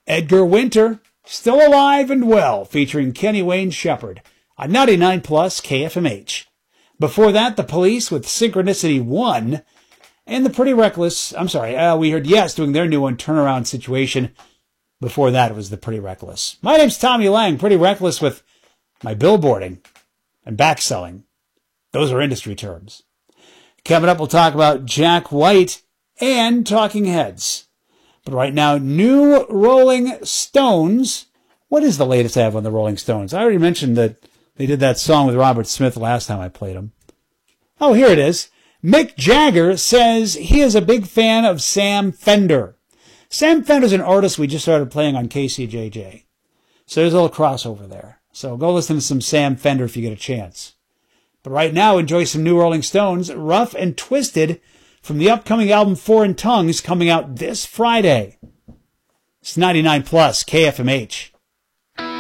Edgar Winter, Still Alive and Well, featuring Kenny Wayne Shepherd on 99 Plus KFMH. Before that, The Police with Synchronicity 1, and the Pretty Reckless, we heard Yes doing their new one, Turnaround Situation. Before that, it was the Pretty Reckless. My name's Tommy Lang, Pretty Reckless with my billboarding and backselling. Those are industry terms. Coming up, we'll talk about Jack White and Talking Heads. But right now, new Rolling Stones. What is the latest I have on the Rolling Stones? I already mentioned that they did that song with Robert Smith last time I played them. Oh, here it is. Mick Jagger says he is a big fan of Sam Fender. Sam Fender's an artist we just started playing on KCJJ. So there's a little crossover there. So go listen to some Sam Fender if you get a chance. But right now, enjoy some new Rolling Stones, Rough and Twisted, from the upcoming album Foreign Tongues, coming out this Friday. It's 99 Plus KFMH.